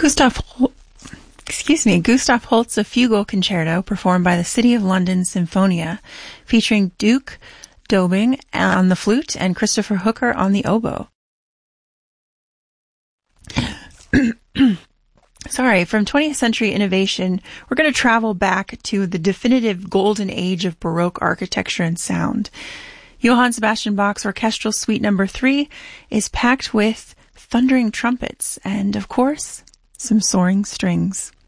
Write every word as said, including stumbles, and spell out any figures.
Gustav Hol- excuse me, Gustav Holst's A Fugal Concerto, performed by the City of London Sinfonia, featuring Duke Dobing on the flute and Christopher Hooker on the oboe. Sorry, from twentieth century innovation, we're going to travel back to the definitive golden age of Baroque architecture and sound. Johann Sebastian Bach's Orchestral Suite Number three is packed with thundering trumpets and, of course, some soaring strings.